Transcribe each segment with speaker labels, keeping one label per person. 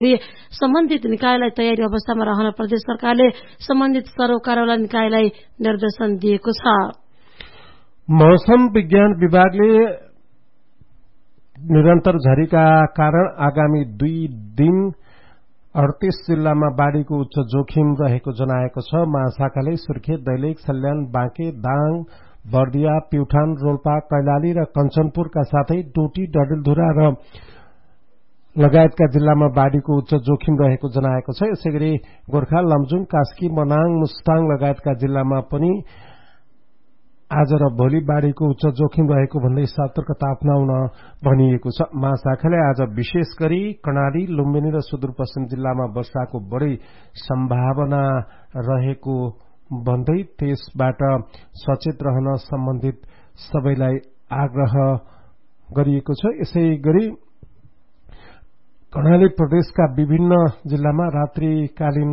Speaker 1: गर्दै सम्बन्धित निकायलाई तयारी अवस्थामा रहन प्रदेश सरकारले सम्बन्धित सरोकारवाला निकायलाई निर्देशन दिएको छ।
Speaker 2: मौसम विज्ञान विभागले निरन्तर झरीका कारण आगामी 2 दिन 38 जिल्लामा बाढ़ीको उच्च जोखिम रहेको जनाएको छ। महाशाखाले सुर्खेत, दैलेख, सल्यान, बाँके, दाङ, बर्दिया, प्युठान, रोल्पा, कैलाली र कञ्चनपुरका साथै डोटी, डडेलधुरा र लगायतका जिल्लामा बाढ़ीको उच्च जोखिम रहेको जनाएको छ। यसैगरी गोर्खा, लमजुङ, कास्की, मनाङ, मुस्ताङ लगायतका जिल्लामा पनि आज र भोलि बाढ़ीको उच्च जोखिम रहेको भन्दै सतर्कता अपनाउन भनिएको छ। महाशाखाले आज विशेष गरी कर्णाली, लुम्बिनी र सुदूरपश्चिम जिल्लामा वर्षाको बढ़ी सम्भावना रहेको भन्दै त्यसबाट सचेत रहन सम्बन्धित सबैलाई आग्रह गरिएको छ। यसै गरी कर्णाली प्रदेशका विभिन्न जिल्लामा रात्रिकालीन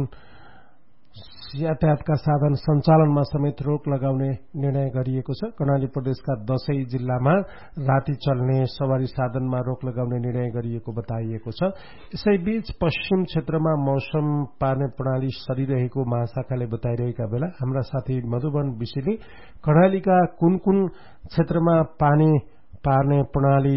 Speaker 2: यातायातका साधन सञ्चालनमा समेत रोक लगाउने निर्णय गरिएको छ। कर्णाली प्रदेशका 10 जिल्लामा राति चल्ने सवारी साधनमा रोक लगाउने निर्णय गरिएको बताइएको छ। यसैबीच पश्चिम क्षेत्रमा मौसम पार्ने प्रणाली सरिरहेको महाशाखाले बताइरहेका बेला हाम्रा साथी मधुबन विशेषले कर्णालीका कुन कुन क्षेत्रमा पानी पार्ने प्रणाली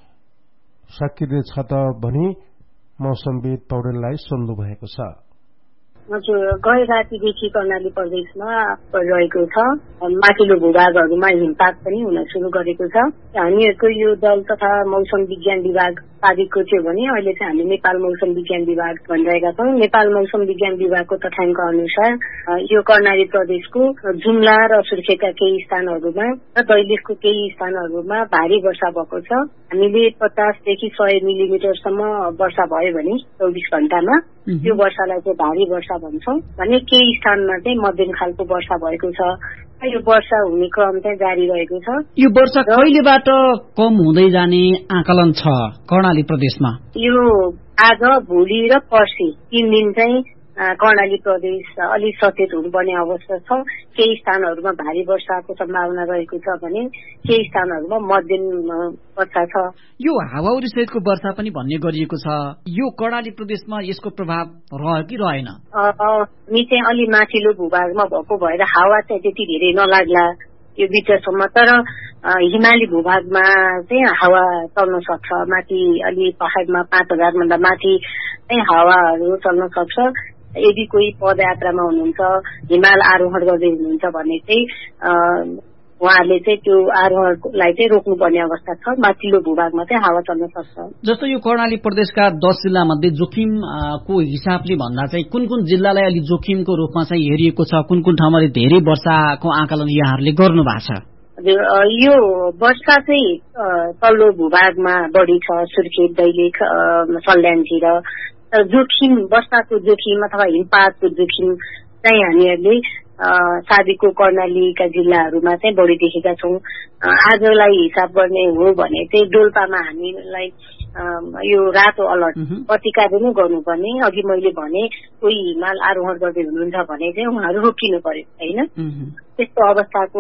Speaker 2: सकिँदैछ त भनी मौसमविद पौडेललाई सोध्नु भएको छ।
Speaker 3: हजुर, गए रातिदेखि कर्णाली प्रदेशमा रहेको छ। माथिल्लो भूभागहरूमा हिमपात पनि हुन सुरु गरेको छ। हामीहरूको यो दल तथा मौसम विज्ञान विभाग पारिएको थियो भने अहिले चाहिँ हामी नेपाल मौसम विज्ञान विभाग भनिरहेका छौँ। नेपाल मौसम विज्ञान विभागको तथ्याङ्क अनुसार यो कर्णाली प्रदेशको जुम्ला र सुर्खेतका केही स्थानहरूमा र दैलेखको केही स्थानहरूमा भारी वर्षा भएको छ। हामीले 50 देखि 100 मिलिमिटरसम्म वर्षा भयो भने 24 घण्टामा यो वर्षालाई चाहिँ भारी वर्षा भन्छौँ भने केही स्थानमा चाहिँ मध्यम खालको वर्षा भएको छ। यो वर्षा हुने क्रम चाहिँ जारी रहेको छ।
Speaker 4: यो वर्षा कहिलेबाट कम हुँदै जाने आकलन छ कर्णाली प्रदेशमा?
Speaker 3: यो आज, भोलि र पर्सि 3 दिन चाहिँ कर्णाली प्रदेश अलिक सचेत हुनुपर्ने अवस्था छ। केही स्थानहरूमा भारी वर्षाको सम्भावना रहेको छ भने केही स्थानहरूमा मध्यम वर्षा छ।
Speaker 4: यो हावाहुरी सहितको वर्षा पनि भन्ने गरिएको छ। यो कर्णाली प्रदेशमा यसको प्रभाव रह्यो कि रहेन?
Speaker 3: हामी चाहिँ अलि माथिल्लो भूभागमा भएको भएर हावा चाहिँ त्यति धेरै नलाग्ला यो बिचसम्म, तर हिमाली भूभागमा चाहिँ हावा चल्न सक्छ। माथि अलि पहाडमा 5000 भन्दा माथि चाहिँ हावाहरू चल्न सक्छ। यदि कोही पदयात्रामा हुनुहुन्छ, हिमाल आरोहण गर्दै हुनुहुन्छ भने चाहिँ उहाँहरूले चाहिँ त्यो आरोहणलाई चाहिँ रोक्नुपर्ने अवस्था छ। माथिल्लो भूभागमा चाहिँ हावा चल्न सक्छ।
Speaker 4: जस्तो यो कर्णाली प्रदेशका 10 जिल्ला मध्ये जोखिमको हिसाबले भन्दा चाहिँ कुन कुन जिल्लालाई अलि जोखिमको रूपमा चाहिँ हेरिएको छ, कुन कुन ठाउँमा धेरै वर्षाको आकलन यहाँहरूले गर्नु भएको छ?
Speaker 3: यो वर्षा चाहिँ तल्लो भूभागमा बढी छ, सुर्खेत, दैलेख, सल्यानतिर। जोखिम, वर्षाको जोखिम अथवा हिमपातको जोखिम चाहिँ हामीहरूले साबिकको कर्णालीका जिल्लाहरूमा चाहिँ बढी देखेका छौँ। आजलाई हिसाब गर्ने हो भने चाहिँ डोल्पामा हामीलाई यो रातो अलर्ट प्रतिकार पनि गर्नुपर्ने। अघि मैले भने कोही हिमाल आरोहण गर्दै हुनुहुन्छ भने चाहिँ उहाँहरू रोकिनु पर्यो होइन। त्यस्तो अवस्थाको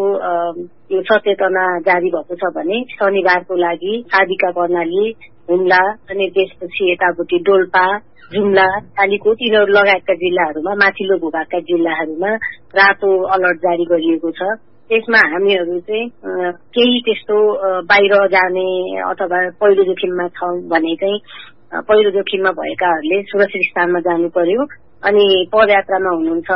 Speaker 3: यो सचेतना जारी भएको छ भने शनिबारको लागि साबिका कर्णाली, हुम्ला अनि त्यसपछि यतापट्टि डोल्पा, जुम्ला, कालीकोट यिनीहरू लगायतका जिल्लाहरूमा, माथिल्लो भूभागका जिल्लाहरूमा रातो अलर्ट जारी गरिएको छ। त्यसमा हामीहरू चाहिँ केही त्यस्तो बाहिर जाने अथवा पहिरो जोखिममा छ भने चाहिँ पहिरो जोखिममा भएकाहरूले सुरक्षित स्थानमा जानु पर्यो। अनि पदयात्रामा हुनुहुन्छ,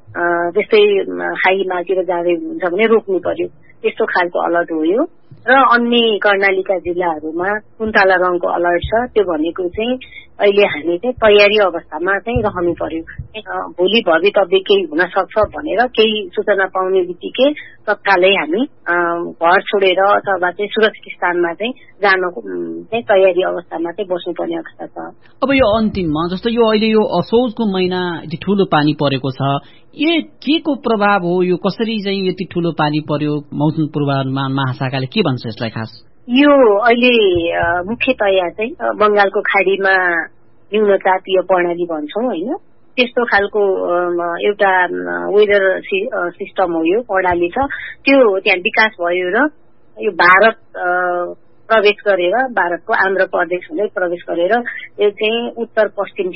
Speaker 3: जस्तै हाइमातिर जाँदै हुनुहुन्छ भने रोक्नु पर्यो। त्यस्तो खालको अलर्ट हो यो। र अन्य कर्णालीका जिल्लाहरूमा सुन्तला रङको अलर्ट छ। त्यो भनेको चाहिँ अहिले हामी चाहिँ तयारी अवस्थामा चाहिँ रहनु पर्यो। भोलि भवितव्य केही हुन सक्छ भनेर केही सूचना पाउने बित्तिकै तत्कालै हामी घर छोडेर अथवा चाहिँ सुरक्षित स्थानमा चाहिँ जान चाहिँ तयारी अवस्थामा चाहिँ बस्नुपर्ने अवस्था छ।
Speaker 4: अब यो अन्तिममा जस्तो यो अहिले यो असोजको महिना यति ठूलो पानी परेको छ, के को प्रभाव हो? यो कसरी चाहिँ यति ठूलो पानी पर्यो? मौसम पूर्वानुमान महाशाखाले के भन्छ यसलाई खास?
Speaker 3: यो अहिले मुख्यतया चाहिँ बंगालको खाडीमा न्यून चापीय प्रणाली भन्छौँ होइन, त्यस्तो खालको एउटा वेदर सिस्टम हो। यो प्रणाली छ, त्यो त्यहाँ विकास भयो र यो भारत प्रवेश गरेर, भारतको आन्ध्र प्रदेश हुँदै प्रवेश गरेर यो चाहिँ उत्तर पश्चिम